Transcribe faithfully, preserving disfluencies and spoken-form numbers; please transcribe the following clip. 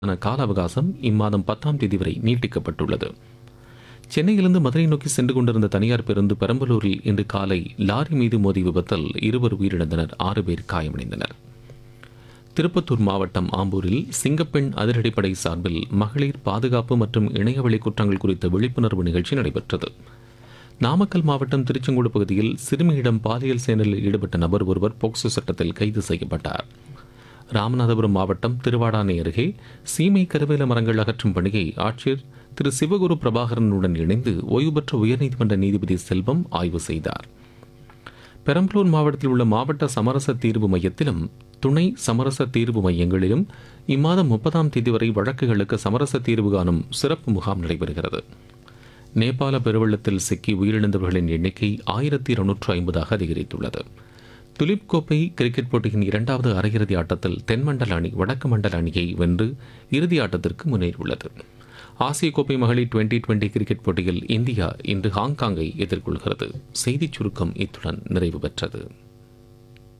கால அவகாசம் இம்மாதம் பத்தாம் தேதி வரை நீட்டிக்கப்பட்டுள்ளது. சென்னையிலிருந்து மதுரை நோக்கி சென்று கொண்டிருந்த தனியார் பேருந்து பெரம்பலூரில் இன்று காலை லாரி மீது மோதி விபத்தில் இருவர் உயிரிழந்தனர், ஆறு பேர் காயமடைந்தனர். திருப்பத்தூர் மாவட்டம் ஆம்பூரில் சிங்கப்பெண் அதிரடிப்படை சார்பில் மகளிர் பாதுகாப்பு மற்றும் இணையவழி குற்றங்கள் குறித்த விழிப்புணர்வு நிகழ்ச்சி நடைபெற்றது. நாமக்கல் மாவட்டம் திருச்செங்கோடு பகுதியில் சிறுமியிடம் பாலியல் செயலில் ஈடுபட்ட நபர் ஒருவர் போக்சோ சட்டத்தில் கைது செய்யப்பட்டார். ராமநாதபுரம் மாவட்டம் திருவாடானை அருகே சீமை கருவேல மரங்கள் அகற்றும் பணியை ஆட்சியர் திரு சிவகுரு பிரபாகரனுடன் இணைந்து ஓய்வு பெற்ற உயர்நீதிமன்ற நீதிபதி செல்வம் ஆய்வு செய்தார். பெரம்பலூர் மாவட்டத்தில் உள்ள மாவட்ட சமரச தீர்வு மையத்திலும் துணை சமரச தீர்வு மையங்களிலும் இம்மாதம் முப்பதாம் தேதி வரை வழக்குகளுக்கு சமரச தீர்வு காணும் சிறப்பு முகாம் நடைபெறுகிறது. நேபாள பெருவெள்ளத்தில் சிக்கி உயிரிழந்தவர்களின் எண்ணிக்கை ஆயிரத்தி இருநூற்று ஐம்பதாக அதிகரித்துள்ளது. துலிப் கோப்பை கிரிக்கெட் போட்டியின் இரண்டாவது அரையிறுதி ஆட்டத்தில் தென்மண்டல அணி வடக்கு மண்டல அணியை வென்று இறுதி ஆட்டத்திற்கு முன்னேறியுள்ளது. ஆசிய கோப்பை மகளிர் டுவெண்டி டுவெண்டி கிரிக்கெட் போட்டியில் இந்தியா இன்று ஹாங்காங்கை எதிர்கொள்கிறது. செய்திச் சுருக்கம் இத்துடன் நிறைவு பெற்றது.